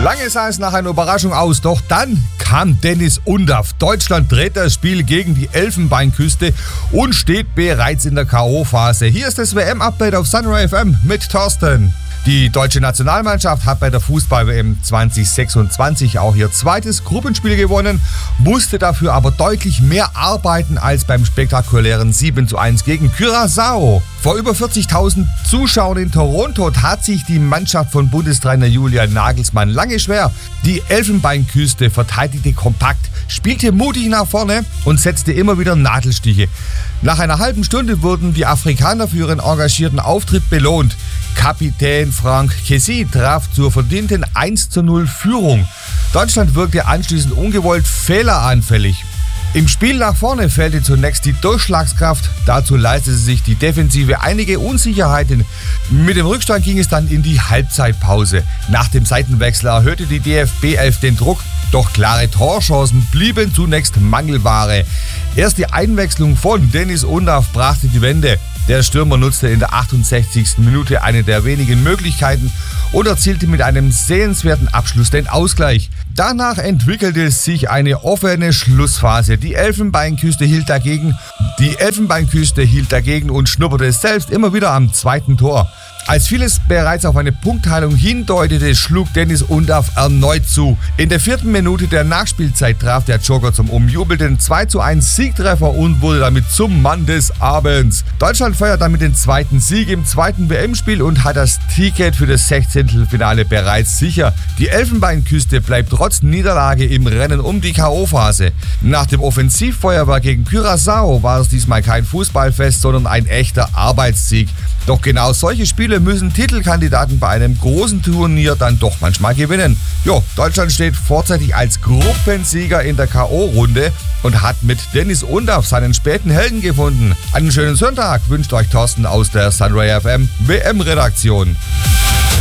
Lange sah es nach einer Überraschung aus, doch dann kam Dennis Undaff. Deutschland dreht das Spiel gegen die Elfenbeinküste und steht bereits in der K.O.-Phase. Hier ist das WM-Update auf Sunray FM mit Thorsten. Die deutsche Nationalmannschaft hat bei der Fußball-WM 2026 auch ihr zweites Gruppenspiel gewonnen, musste dafür aber deutlich mehr arbeiten als beim spektakulären 7:1 gegen Curaçao. Vor über 40.000 Zuschauern in Toronto tat sich die Mannschaft von Bundestrainer Julian Nagelsmann lange schwer. Die Elfenbeinküste verteidigte kompakt, spielte mutig nach vorne und setzte immer wieder Nadelstiche. Nach einer halben Stunde wurden die Afrikaner für ihren engagierten Auftritt belohnt. Kapitän Franck Kessie traf zur verdienten 1:0 Führung. Deutschland wirkte anschließend ungewollt fehleranfällig. Im Spiel nach vorne fehlte zunächst die Durchschlagskraft, dazu leistete sich die Defensive einige Unsicherheiten. Mit dem Rückstand ging es dann in die Halbzeitpause. Nach dem Seitenwechsel erhöhte die DFB 11 den Druck, doch klare Torchancen blieben zunächst Mangelware. Erst die Einwechslung von Dennis Undaff brachte die Wende. Der Stürmer nutzte in der 68. Minute eine der wenigen Möglichkeiten und erzielte mit einem sehenswerten Abschluss den Ausgleich. Danach entwickelte sich eine offene Schlussphase. Die Elfenbeinküste hielt dagegen und schnupperte selbst immer wieder am zweiten Tor. Als vieles bereits auf eine Punktteilung hindeutete, schlug Dennis Undaff erneut zu. In der 4. Minute der Nachspielzeit traf der Joker zum umjubelten 2:1 Siegtreffer und wurde damit zum Mann des Abends. Deutschland feiert damit den zweiten Sieg im zweiten WM-Spiel und hat das Ticket für das 16. Finale bereits sicher. Die Elfenbeinküste bleibt trotz Niederlage im Rennen um die K.O.-Phase. Nach dem Offensivfeuerwerk gegen Curaçao war es diesmal kein Fußballfest, sondern ein echter Arbeitssieg. Doch genau solche Spiele müssen Titelkandidaten bei einem großen Turnier dann doch manchmal gewinnen. Deutschland steht vorzeitig als Gruppensieger in der K.O.-Runde und hat mit Dennis Undaff seinen späten Helden gefunden. Einen schönen Sonntag wünscht euch Thorsten aus der Sunray FM WM-Redaktion.